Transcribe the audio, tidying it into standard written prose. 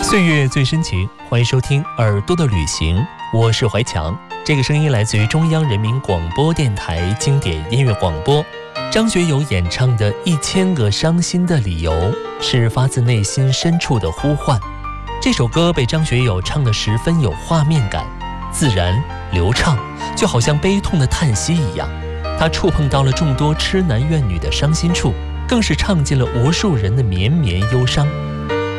岁月最深情，欢迎收听耳朵的旅行，我是怀强。这个声音来自于中央人民广播电台经典音乐广播。张学友演唱的《1000个伤心的理由》是发自内心深处的呼唤。这首歌被张学友唱得十分有画面感，自然流畅，就好像悲痛的叹息一样。他触碰到了众多痴男怨女的伤心处，更是唱进了无数人的绵绵忧伤。